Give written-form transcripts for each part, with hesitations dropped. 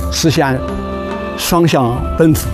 实现双向奔赴。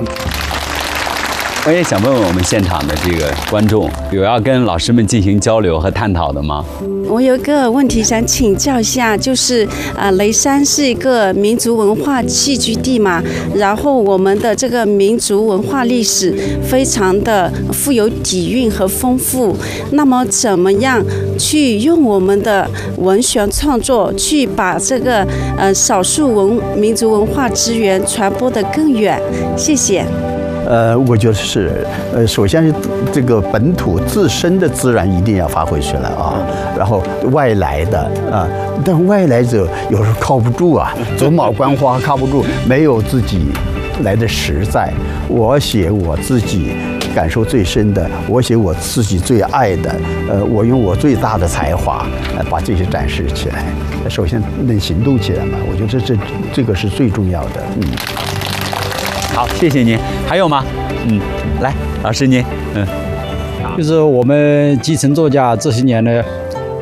我也想问问我们现场的这个观众，有要跟老师们进行交流和探讨的吗？ 我有一个问题想请教一下，就是雷山是一个民族文化聚居地嘛，然后我们的这个民族文化历史非常的富有底蕴和丰富，那么怎么样去用我们的文学创作去把这个少数民族文化资源传播得更远？谢谢。 我觉得是，首先是这个本土自身的资源一定要发挥出来啊，然后外来的啊，但外来者有时候靠不住啊，走马观花靠不住，没有自己来的实在。我写我自己感受最深的，我写我自己最爱的，我用我最大的才华把这些展示起来。首先能行动起来嘛，我觉得这个是最重要的。 好，谢谢您。还有吗？来，老师您， 就是我们基层作家这些年呢，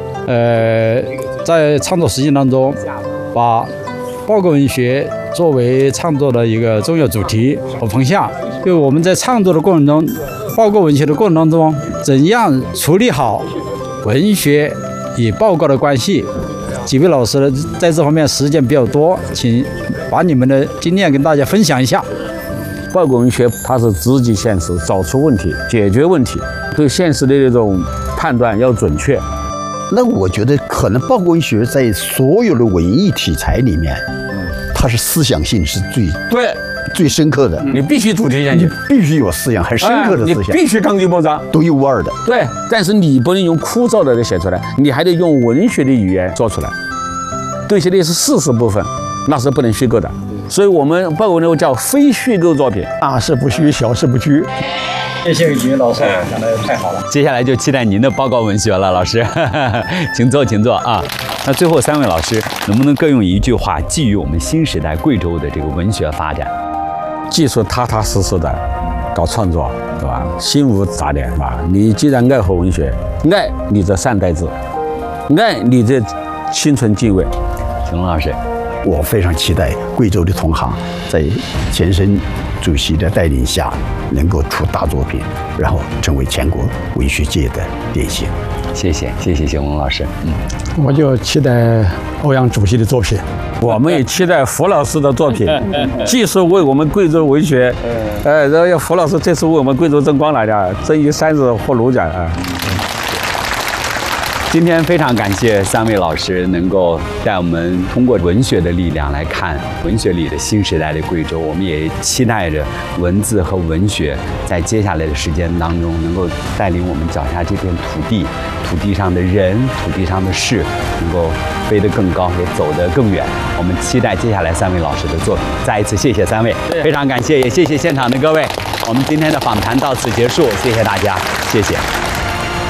在创作实践当中，把报告文学作为创作的一个重要主题和方向。就我们在创作的过程中，报告文学的过程当中，怎样处理好文学与报告的关系？几位老师在这方面实践比较多，请把你们的经验跟大家分享一下。 报告文学它是直击现实，找出问题，解决问题，对现实的那种判断要准确。 那我觉得可能报告文学在所有的文艺题材里面，它是思想性是最深刻的。 你必须主题先进， 必须有思想，很深刻的思想， 你必须纲纪莫章， 独一无二的。 对，但是你不能用枯燥的写出来，你还得用文学的语言做出来。对写的是事实部分，那是不能虚构的。所以我们报告文学叫非虚构作品， 大事不虚，小事不拘。 谢谢于老师，讲得太好了。 接下来就期待您的报告文学了，老师，请坐，请坐啊。那最后3位老师能不能各用一句话寄予我们新时代贵州的这个文学发展？ 技术踏踏实实的搞创作，对吧？心无杂念，是吧？你既然爱好文学，爱你这善待之，爱你这心存敬畏。 景龙老师。 我非常期待贵州的同行在钱生主席的带领下，能够出大作品，然后成为全国文学界的典型。 谢谢景龙老师。 我就期待欧阳主席的作品， 我们也期待胡老师的作品，既是为我们贵州文学，然后胡老师这次为我们贵州争光来的，争一3次获鲁奖啊。 今天非常感谢3位老师能够带我们通过文学的力量来看文学里的新时代的贵州。我们也期待着文字和文学在接下来的时间当中能够带领我们脚下这片土地，土地上的人，土地上的事，能够飞得更高，也走得更远。我们期待接下来3位老师的作品。再一次谢谢3位，非常感谢，也谢谢现场的各位。我们今天的访谈到此结束，谢谢大家，谢谢。